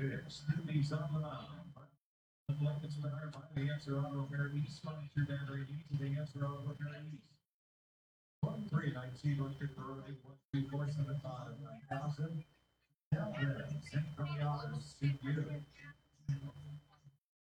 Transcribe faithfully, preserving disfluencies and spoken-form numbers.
Snoopy's on the mound. The Blankets winner by the answer Auto Repair East, sponsored by Brady to the answer Auto Repair East. One three nineteen electric road one two four seven five nine thousand. Now, Red, sent from the office to you.